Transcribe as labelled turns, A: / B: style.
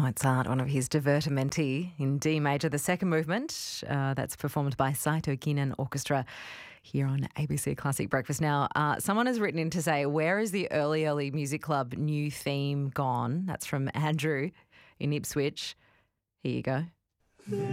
A: Mozart, one of his divertimenti in D major, the second movement. That's performed by Saito Kinen Orchestra here on ABC Classic Breakfast. Now, someone has written in to say, where is the Early Music Club new theme gone? That's from Andrew in Ipswich. Here you go.